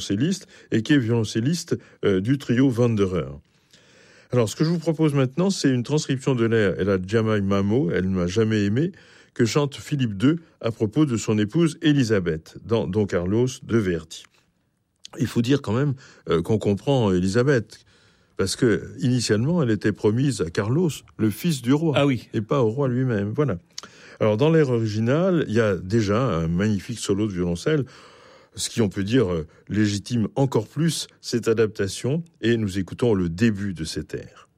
violoncelliste et qui est violoncelliste du trio Wanderer. Alors, ce que je vous propose maintenant, c'est une transcription de l'air « Elle a jamais mamo, elle ne m'a jamais aimé » que chante Philippe II à propos de son épouse Élisabeth dans Don Carlos de Verdi. Il faut dire quand même qu'on comprend Élisabeth, parce que initialement, elle était promise à Carlos, le fils du roi, et pas au roi lui-même. Voilà. Alors, dans l'air original, il y a déjà un magnifique solo de violoncelle, ce qui, on peut dire, légitime encore plus cette adaptation, et nous écoutons le début de cet air.